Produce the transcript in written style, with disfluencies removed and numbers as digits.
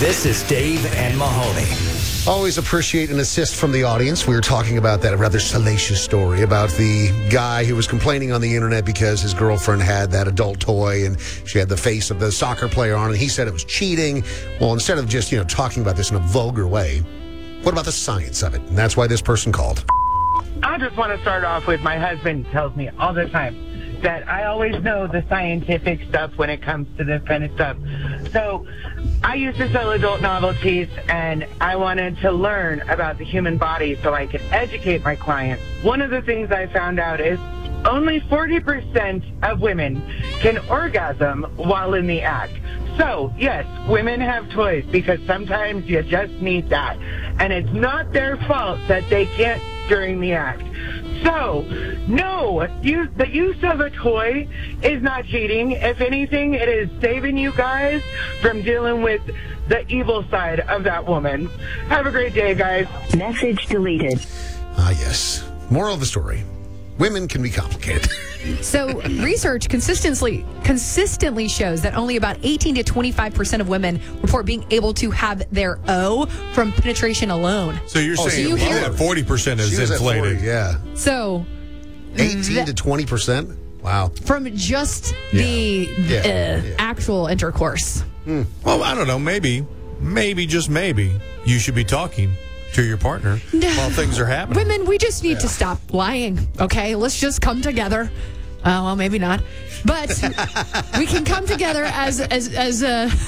This is Dave and Mahoney. Always appreciate an assist from the audience. We were talking about that rather salacious story about the guy who was complaining on the internet because his girlfriend had that adult toy and she had the face of the soccer player on it. And he said it was cheating. Well, instead of just, talking about this in a vulgar way, what about the science of it? And that's why this person called. I just want to start off with my husband tells me all the time that I always know the scientific stuff when it comes to this kind of stuff. So I used to sell adult novelties, and I wanted to learn about the human body so I could educate my clients. One of the things I found out is only 40% of women can orgasm while in the act. So, yes, women have toys because sometimes you just need that. And it's not their fault that they can't during the act. So, no, the use of a toy is not cheating. If anything, it is saving you guys from dealing with the evil side of that woman. Have a great day, guys. Message deleted. Yes. Moral of the story. Women can be complicated. So research consistently shows that only about 18 to 25% of women report being able to have their O from penetration alone. So you're saying you hear- that 40% is She was at inflated. 40, yeah. So 18 to 20%? Wow. from just the actual intercourse. Well, I don't know. Maybe, just maybe, you should be talking to your partner while things are happening. Women, we just need to stop lying, okay? Let's just come together. Well, maybe not. But we can come together as